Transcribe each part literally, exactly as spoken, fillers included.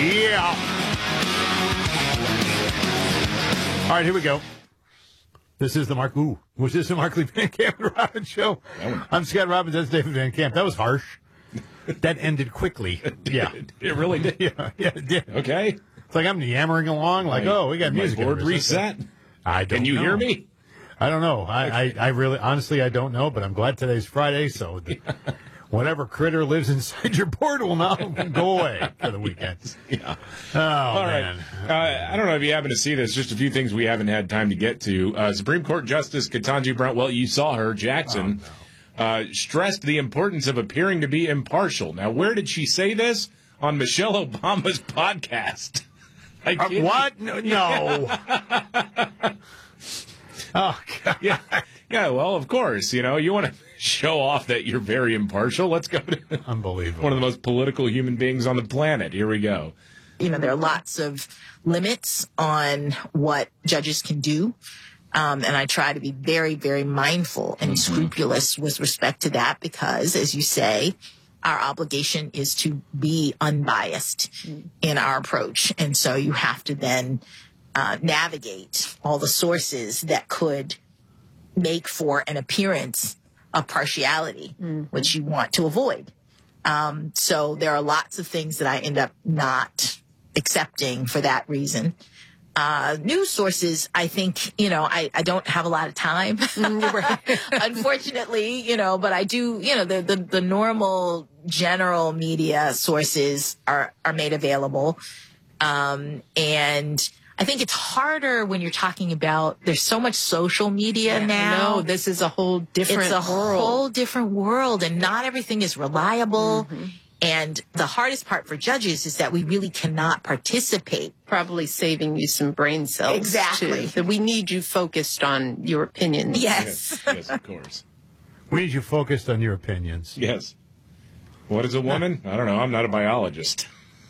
Yeah. All right, here we go. This is the Mark, ooh, was this the Mark Lee Van Camp and Robbins show? I'm Scott Robbins, that's David Van Camp. That was harsh. That ended quickly. Yeah. It really did. Yeah, yeah, it did. Okay. It's like I'm yammering along, like, My- oh, we got my music. board in there. reset. I don't Can you know. hear me? I don't know. I, I, I really, honestly, I don't know, but I'm glad today's Friday, so the, whatever critter lives inside your board will now go away for the weekend. Yeah. Oh, All right. man. Uh, I don't know if you happen to see this. Just a few things we haven't had time to get to. Uh, Supreme Court Justice Ketanji Brown, well, you saw her, Jackson, Oh, no. uh, stressed the importance of appearing to be impartial. Now, where did she say this? On Michelle Obama's podcast. I Uh, kid you. what? No. no. Oh, God. Yeah. Yeah, well, of course. You know, you want to show off that you're very impartial. Let's go to Unbelievable. one of the most political human beings on the planet. Here we go. You know, there are lots of limits on what judges can do. Um, and I try to be very, very mindful and Mm-hmm. scrupulous with respect to that because, as you say, our obligation is to be unbiased in our approach. And so you have to then uh, navigate all the sources that could make for an appearance of partiality, which you want to avoid. Um, so there are lots of things that I end up not accepting for that reason. Uh, news sources, I think, you know, I, I don't have a lot of time, unfortunately, you know, but I do, you know, the, the, the normal general media sources are, are made available. Um, and I think it's harder when you're talking about, there's so much social media now. No, this is a whole different It's a world. whole different world, and not everything is reliable. And the hardest part for judges is that we really cannot participate. Probably saving you some brain cells. Exactly. Too. That we need you focused on your opinions. Yes. Yes, yes, of course. We need you focused on your opinions. Yes. What is a woman? I don't know. I'm not a biologist.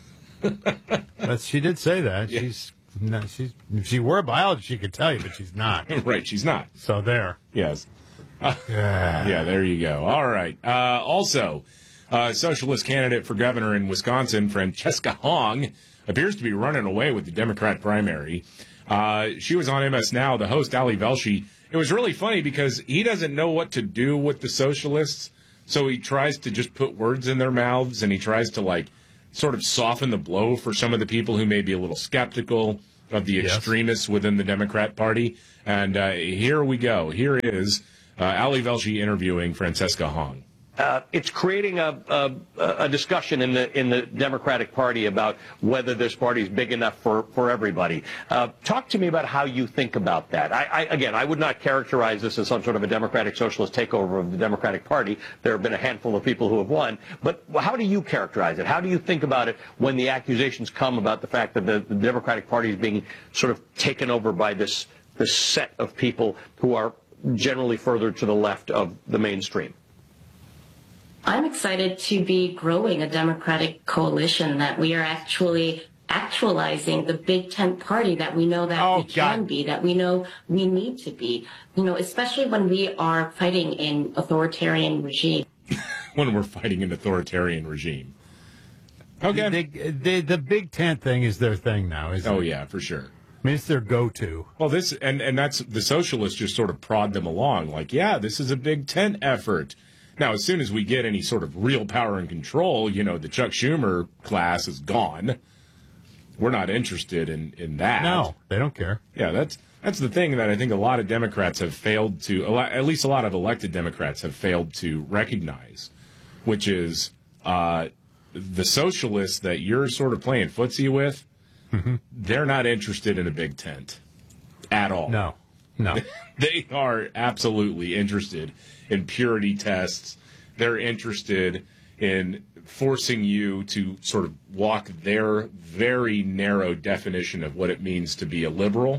That's, she did say that. Yeah. She's not, she's, if she were a biologist, she could tell you, but she's not. Right, she's not. So there. Yes. Yeah. Yeah, there you go. All right. Uh, also, uh, socialist candidate for governor in Wisconsin, Francesca Hong, appears to be running away with the Democrat primary. Uh, she was on M S Now, the host, Ali Velshi. It was really funny because he doesn't know what to do with the socialists, so he tries to just put words in their mouths, and he tries to, like, sort of soften the blow for some of the people who may be a little skeptical of the Yes. extremists within the Democrat Party. And uh, here we go. Here is uh, Ali Velshi interviewing Francesca Hong. Uh, it's creating a, a, a discussion in the in the Democratic Party about whether this party is big enough for, for everybody. Uh, talk to me about how you think about that. I, I, again, I would not characterize this as some sort of a democratic socialist takeover of the Democratic Party. There have been a handful of people who have won. But how do you characterize it? How do you think about it when the accusations come about the fact that the, the Democratic Party is being sort of taken over by this, this set of people who are generally further to the left of the mainstream? I'm excited to be growing a Democratic coalition, that we are actually actualizing the big tent party that we know that Oh, we can God. be, that we know we need to be, you know, especially when we are fighting an authoritarian regime. When we're fighting an authoritarian regime. Okay. They, they, the Big Tent thing is their thing now, isn't Oh, it? yeah, for sure. I mean, it's their go-to. Well, this, and, and that's, the socialists just sort of prod them along, like, yeah, this is a big tent effort. Now, as soon as we get any sort of real power and control, you know, the Chuck Schumer class is gone. We're not interested in, in that. No, they don't care. Yeah, that's that's the thing that I think a lot of Democrats have failed to, a lot, at least a lot of elected Democrats have failed to recognize, which is uh, the socialists that you're sort of playing footsie with, they're not interested in a big tent at all. No, no. They are absolutely interested in purity tests. They're interested in forcing you to sort of walk their very narrow definition of what it means to be a liberal.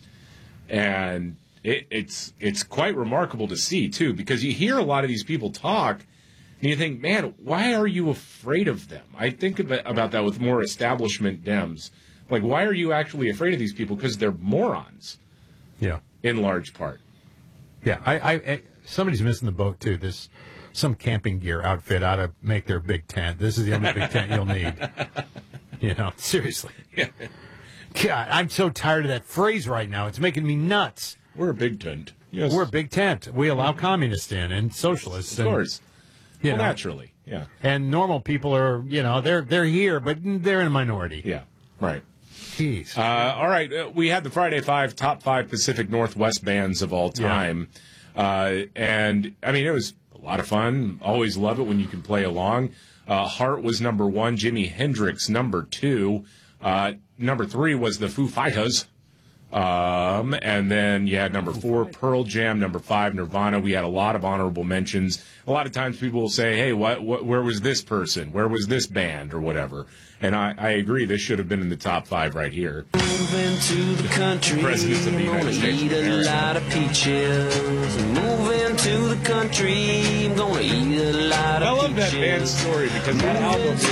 And it, it's it's quite remarkable to see, too, because you hear a lot of these people talk, and you think, man, why are you afraid of them? I think about, about that with more establishment Dems. Like, why are you actually afraid of these people? Because they're morons, Yeah. in large part. Yeah, I, I, I somebody's missing the boat too. This some camping gear outfit ought to make their big tent. This is the only big tent you'll need. You know, seriously. Yeah. God, I'm so tired of that phrase right now. It's making me nuts. We're a big tent. Yes. We're a big tent. We allow communists in and socialists. Of and, course. You Well, know, naturally. Yeah. and normal people are, you know, they're they're here, but they're in a minority. Yeah. Right. Jeez. Uh, all right. Uh, we had the Friday Five top five Pacific Northwest bands of all time. Yeah. Uh, and, I mean, it was a lot of fun. Always love it when you can play along. Uh, Heart was number one. Jimi Hendrix, number two. Uh, number three was the Foo Fighters. Um, and then you had number four, Pearl Jam, number five, Nirvana. We had a lot of honorable mentions. A lot of times people will say, hey, what, what, where was this person? Where was this band or whatever? And I, I agree, this should have been in the top five right here. Moving to the country, Presidents of the United States eat of a America. lot of peaches. Moving to the country, I'm gonna eat a lot of I love peaches. that band story because that album